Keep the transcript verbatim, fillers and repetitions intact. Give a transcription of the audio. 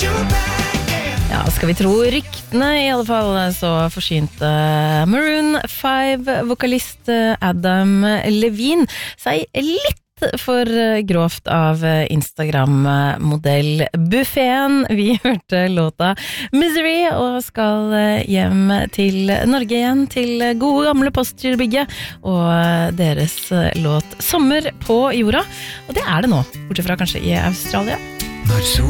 Ja, skal vi tro ryktene I alle fall, så forsynte Maroon five-vokalist Adam Levine seg litt for grovt av Instagram-modell Buffeten. Vi hørte låta Misery og skal hjem til Norge igjen, til gode gamle Postgirobygget og deres låt Sommer på jorda. Og det er det nå, bortsett fra kanskje I Australia. Når sol